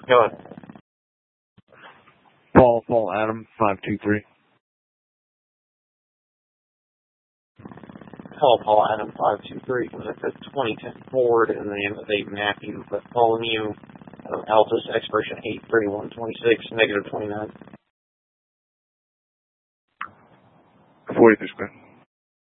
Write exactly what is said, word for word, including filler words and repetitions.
Go ahead. Paul, Paul Adam, five two three. Paul, Paul Adam, five two three. That's a twenty ten Ford and the name of Dave Matthew Bartholomew, uh, Altus, expiration eight thirty-one twenty-six, negative twenty-nine. forty-three square.